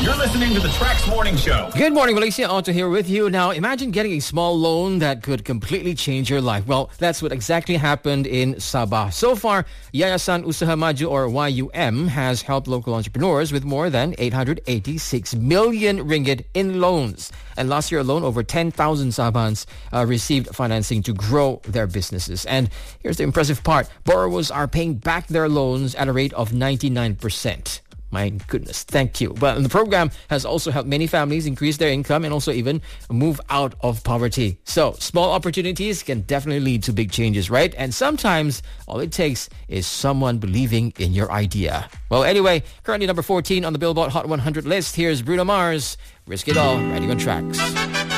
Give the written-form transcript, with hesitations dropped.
You're listening to the Trax Morning Show. Good morning, Malaysia. Otto here with you. Now, imagine getting a small loan that could completely change your life. Well, that's what exactly happened in Sabah. So far, Yayasan Usaha Maju, or YUM, has helped local entrepreneurs with more than 886 million ringgit in loans. And last year alone, over 10,000 Sabahans received financing to grow their businesses. And here's the impressive part. Borrowers are paying back their loans at a rate of 99%. My goodness, thank you. Well, the program has also helped many families increase their income and also even move out of poverty. So, small opportunities can definitely lead to big changes, right? And sometimes all it takes is someone believing in your idea. Well, anyway, currently number 14 on the Billboard Hot 100 list. Here's Bruno Mars, Risk It All, riding on Trax.